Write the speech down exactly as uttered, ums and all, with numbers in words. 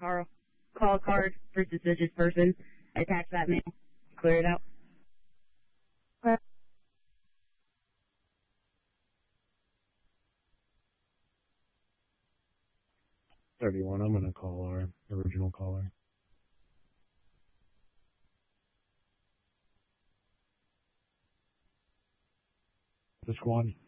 call, call card for suspicious person. Attach that mail. Clear it out. thirty-one, I'm going to call our original caller. The squad.